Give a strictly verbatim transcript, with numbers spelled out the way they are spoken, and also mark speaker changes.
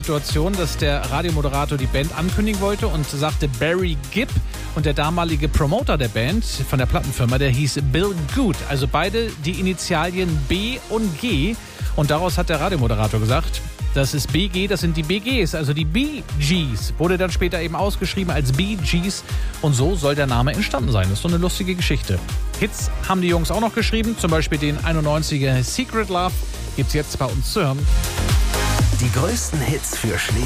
Speaker 1: Situation, dass der Radiomoderator die Band ankündigen wollte und sagte Barry Gibb und der damalige Promoter der Band von der Plattenfirma, der hieß Bill Good. Also beide die Initialien B und G. Und daraus hat der Radiomoderator gesagt, das ist B G, das sind die B Gs, also die Bee Gees. Wurde dann später eben ausgeschrieben als Bee Gees und so soll der Name entstanden sein. Das ist so eine lustige Geschichte. Hits haben die Jungs auch noch geschrieben, zum Beispiel den einundneunziger Secret Love gibt's jetzt bei uns zu hören.
Speaker 2: Die größten Hits für Schleswig